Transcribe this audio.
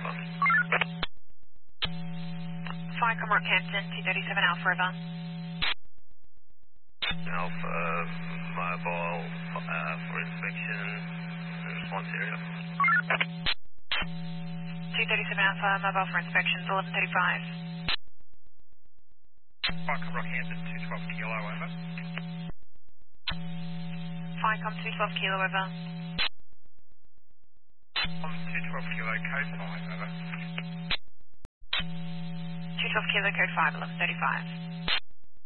Alpha. Ficom Rockhampton, 237 Alpha River. Alpha mobile for inspection. Response area. 237 Alpha, mobile for inspections, 11:35. Ficom Rockhampton, 212 Kilo, over. Ficom 212 Kilo, over. On 212 Kilo, code 5, over. 212 Kilo, code 5, 11:35.